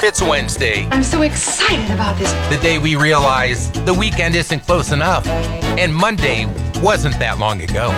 It's Wednesday. I'm so excited about this. The day we realize the weekend isn't close enough. And Monday wasn't that long ago.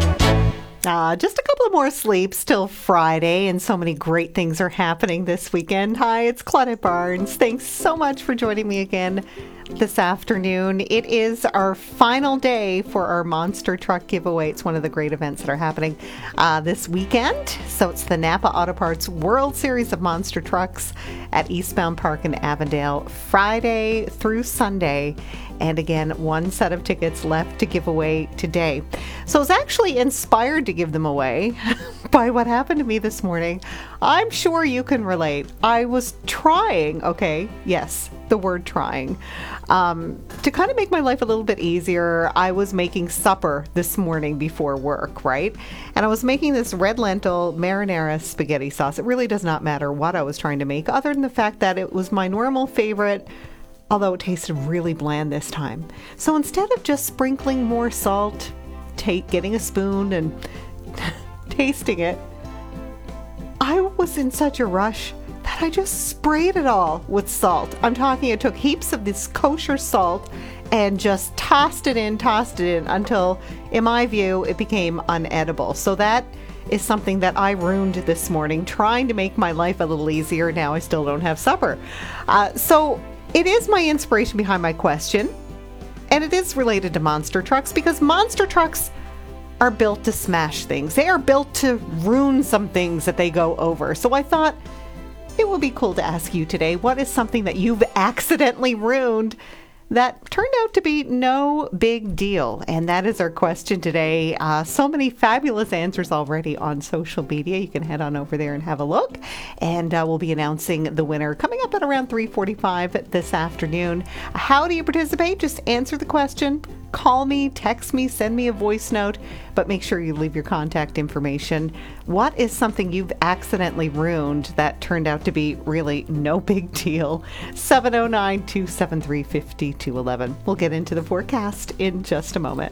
Just a couple of more sleeps till Friday, and so many great things are happening this weekend. Hi, it's Claudette Barnes. Thanks so much for joining me again this afternoon. It is our final day for our Monster Truck giveaway. It's one of the great events that are happening this weekend. So it's the Napa Auto Parts World Series of Monster Trucks at Eastbound Park in Avondale, Friday through Sunday. And again, one set of tickets left to give away today. So I was actually inspired to give them away by what happened to me this morning. I'm sure you can relate. I was trying, okay, yes, the word trying, to kind of make my life a little bit easier. I was making supper this morning before work, right? And I was making this red lentil marinara spaghetti sauce. It really does not matter what I was trying to make, other than the fact that it was my normal favorite, although it tasted really bland this time. So instead of just sprinkling more salt, getting a spoon and tasting it, I was in such a rush that I just sprayed it all with salt. I'm talking, I took heaps of this kosher salt and just tossed it in until, in my view, it became unedible. So that is something that I ruined this morning, trying to make my life a little easier. Now I still don't have supper. So it is my inspiration behind my question, and it is related to monster trucks, because monster trucks are built to smash things. They are built to ruin some things that they go over. So I thought it would be cool to ask you today, what is something that you've accidentally ruined that turned out to be no big deal? And that is our question today. So many fabulous answers already on social media. You can head on over there and have a look. And we'll be announcing the winner coming up at around 3:45 this afternoon. How do you participate? Just answer the question. Call me, text me, send me a voice note, but make sure you leave your contact information. What is something you've accidentally ruined that turned out to be really no big deal? 709-273-5211. We'll get into the forecast in just a moment.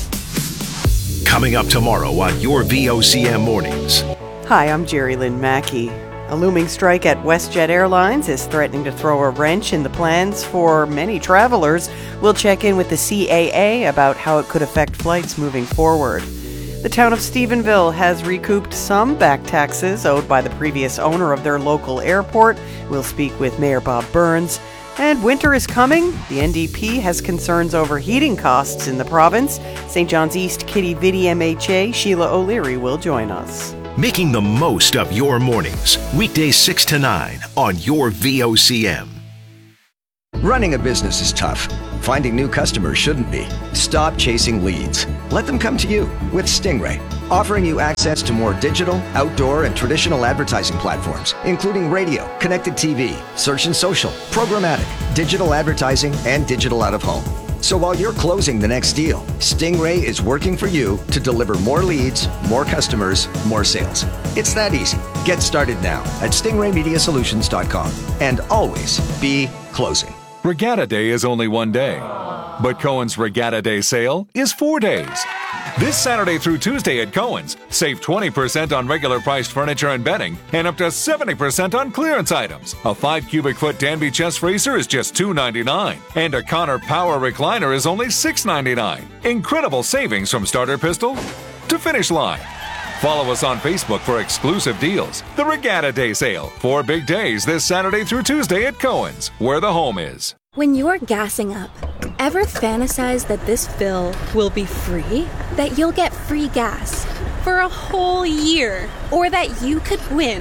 Coming up tomorrow on your VOCM Mornings. Hi, I'm Jerry Lynn Mackey. A looming strike at WestJet Airlines is threatening to throw a wrench in the plans for many travelers. We'll check in with the CAA about how it could affect flights moving forward. The town of Stephenville has recouped some back taxes owed by the previous owner of their local airport. We'll speak with Mayor Bob Burns. And winter is coming. The NDP has concerns over heating costs in the province. St. John's East Kitty Vidi MHA Sheila O'Leary will join us. Making the most of your mornings. Weekdays 6 to 9 on your VOCM. Running a business is tough. Finding new customers shouldn't be. Stop chasing leads. Let them come to you with Stingray, offering you access to more digital, outdoor, and traditional advertising platforms, including radio, connected TV, search and social, programmatic, digital advertising, and digital out-of-home. So while you're closing the next deal, Stingray is working for you to deliver more leads, more customers, more sales. It's that easy. Get started now at stingraymediasolutions.com and always be closing. Regatta Day is only one day, but Cohen's Regatta Day sale is 4 days. This Saturday through Tuesday at Cohen's, save 20% on regular priced furniture and bedding and up to 70% on clearance items. A 5 cubic foot Danby chest racer is just $2.99 and a Connor Power recliner is only $6.99. Incredible savings from starter pistol to finish line. Follow us on Facebook for exclusive deals. The Regatta Day sale. 4 big days this Saturday through Tuesday at Cohen's, where the home is. When you're gassing up, ever fantasize that this fill will be free? That you'll get free gas for a whole year? Or that you could win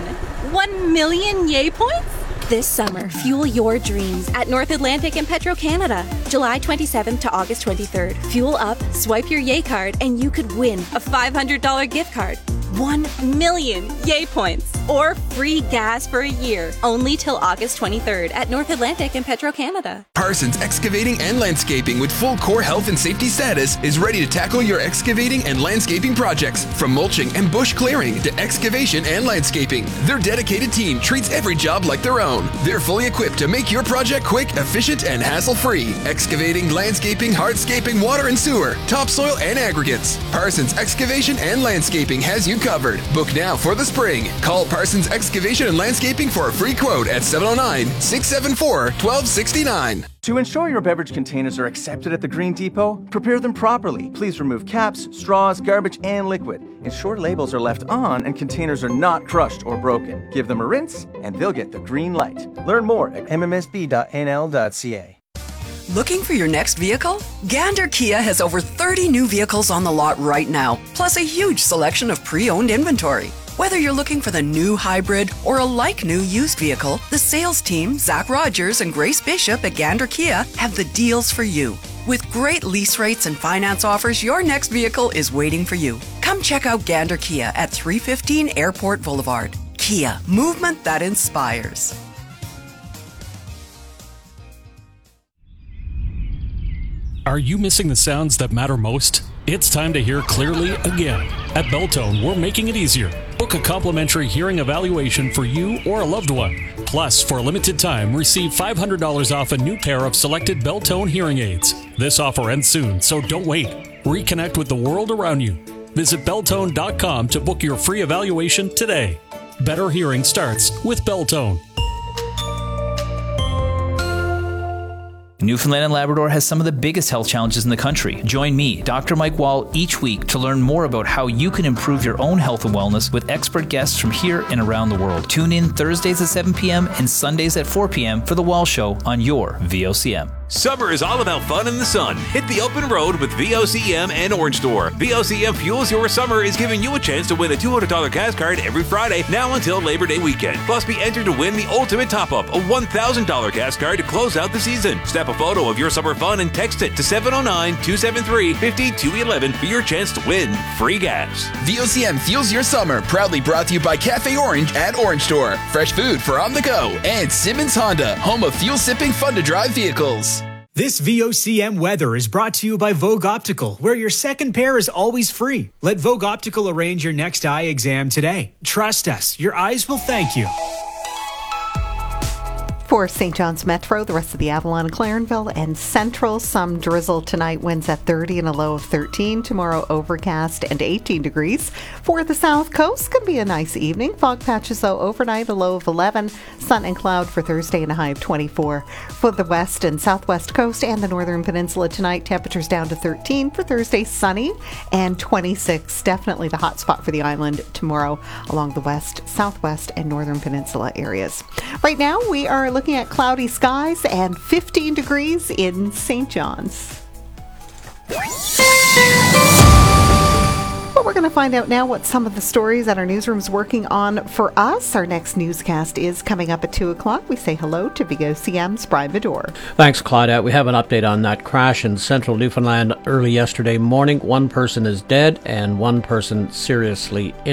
1 million Yay points? This summer, fuel your dreams at North Atlantic and Petro-Canada. July 27th to August 23rd. Fuel up, swipe your Yay card, and you could win a $500 gift card. 1 million Yay points or free gas for a year, only till August 23rd at North Atlantic and Petro-Canada. Parsons Excavating and Landscaping with full core health and safety status is ready to tackle your excavating and landscaping projects. From mulching and bush clearing to excavation and landscaping, their dedicated team treats every job like their own. They're fully equipped to make your project quick, efficient, and hassle-free. Excavating, landscaping, hardscaping, water and sewer, topsoil, and aggregates. Parsons Excavation and Landscaping has you covered. Book now for the spring. Call Parsons Excavation and Landscaping for a free quote at 709-674-1269. To ensure your beverage containers are accepted at the Green Depot, prepare them properly. Please remove caps, straws, garbage, and liquid. Ensure labels are left on and containers are not crushed or broken. Give them a rinse, and they'll get the green light. Learn more at mmsb.nl.ca. Looking for your next vehicle? Gander Kia has over 30 new vehicles on the lot right now, plus a huge selection of pre-owned inventory. Whether you're looking for the new hybrid or a like-new used vehicle, the sales team, Zach Rogers and Grace Bishop at Gander Kia, have the deals for you. With great lease rates and finance offers, your next vehicle is waiting for you. Come check out Gander Kia at 315 Airport Boulevard. Kia, movement that inspires. Are you missing the sounds that matter most? It's time to hear clearly again. At Beltone, we're making it easier. Book a complimentary hearing evaluation for you or a loved one. Plus, for a limited time, receive $500 off a new pair of selected Beltone hearing aids. This offer ends soon, so don't wait. Reconnect with the world around you. Visit Beltone.com to book your free evaluation today. Better hearing starts with Beltone. Newfoundland and Labrador has some of the biggest health challenges in the country. Join me, Dr. Mike Wall, each week to learn more about how you can improve your own health and wellness with expert guests from here and around the world. Tune in Thursdays at 7 p.m. and Sundays at 4 p.m. for The Wall Show on your VOCM. Summer is all about fun in the sun. Hit the open road with VOCM and Orange Store. VOCM Fuels Your Summer is giving you a chance to win a $200 gas card every Friday, now until Labor Day weekend. Plus, be entered to win the ultimate top-up, a $1,000 gas card to close out the season. Snap a photo of your summer fun and text it to 709-273-5211 for your chance to win free gas. VOCM Fuels Your Summer, proudly brought to you by Cafe Orange at Orange Store. Fresh food for on the go. And Simmons Honda, home of fuel-sipping, fun-to-drive vehicles. This VOCM weather is brought to you by Vogue Optical, where your second pair is always free. Let Vogue Optical arrange your next eye exam today. Trust us, your eyes will thank you. For St. John's Metro, the rest of the Avalon, Clarenville, and Central, some drizzle tonight, winds at 30 and a low of 13. Tomorrow, overcast and 18 degrees. For the South Coast, could be a nice evening. Fog patches, though, overnight, a low of 11. Sun and cloud for Thursday and a high of 24. For the West and Southwest Coast and the Northern Peninsula tonight, temperatures down to 13. For Thursday, sunny and 26. Definitely the hot spot for the island tomorrow along the West, Southwest, and Northern Peninsula areas. Right now, we are looking at cloudy skies and 15 degrees in St. John's. Well, we're going to find out now what some of the stories that our newsroom's working on for us. Our next newscast is coming up at 2 o'clock. We say hello to VOCM's Brian Bedore. Thanks, Claudette. We have an update on that crash in central Newfoundland early yesterday morning. One person is dead and one person seriously injured.